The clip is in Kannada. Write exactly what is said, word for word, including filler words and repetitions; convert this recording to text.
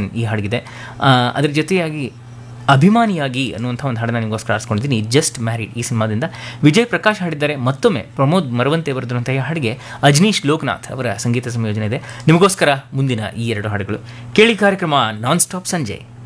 ಕಾಂಬಿನೇಷನ್ ಈ ಹಾಡಿಗಿದೆ. ಅದ್ರ ಜೊತೆಯಾಗಿ ಅಭಿಮಾನಿಯಾಗಿ ಅನ್ನುವಂಥ ಒಂದು ಹಾಡನ್ನು ನಿಮಗೋಸ್ಕರ ಆರಿಸ್ಕೊಂಡಿದ್ದೀನಿ. ಜಸ್ಟ್ ಮ್ಯಾರಿಡ್ ಈ ಸಿನಿಮಾದಿಂದ ವಿಜಯ್ ಪ್ರಕಾಶ್ ಹಾಡಿದ್ದಾರೆ. ಮತ್ತೊಮ್ಮೆ ಪ್ರಮೋದ್ ಮರವಂತೆ ಬರೆದಿರುವಂಥ ಈ ಹಾಡಿಗೆ ಅಜ್ನೀಶ್ ಲೋಕನಾಥ್ ಅವರ ಸಂಗೀತ ಸಂಯೋಜನೆ ಇದೆ. ನಿಮಗೋಸ್ಕರ ಮುಂದಿನ ಈ ಎರಡು ಹಾಡುಗಳು ಕೇಳಿ. ಕಾರ್ಯಕ್ರಮ ನಾನ್ ಸ್ಟಾಪ್ ಸಂಜೆ.